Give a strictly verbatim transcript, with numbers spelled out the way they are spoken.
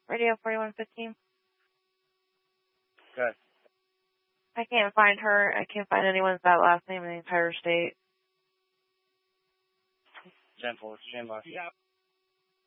Radio forty-one fifteen. Good. I can't find her. I can't find anyone with that last name in the entire state. ten four, stand by. Yeah.